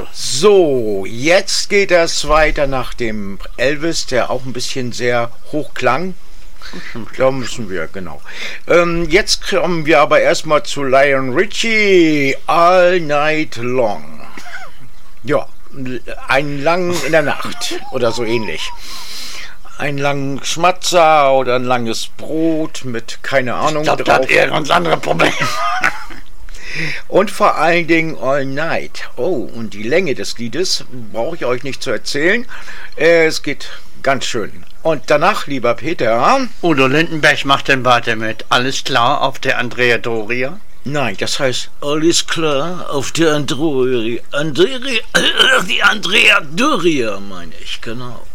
so. So, jetzt geht es weiter nach dem Elvis, der auch ein bisschen sehr hoch klang. Da müssen wir, genau. Jetzt kommen wir aber erstmal zu Lionel Richie, All Night Long. Ja, einen langen in der Nacht oder so ähnlich. Einen langen Schmatzer oder ein langes Brot mit, keine Ahnung, ich glaub, drauf. Das hat eher ganz andere Probleme. Und vor allen Dingen All Night. Oh, und die Länge des Liedes brauche ich euch nicht zu erzählen. Es geht ganz schön. Und danach, lieber Peter... Udo Lindenberg macht dann weiter mit Alles klar auf der Andrea Doria? Nein, das heißt Alles klar auf der die Andrea Doria, meine ich, genau.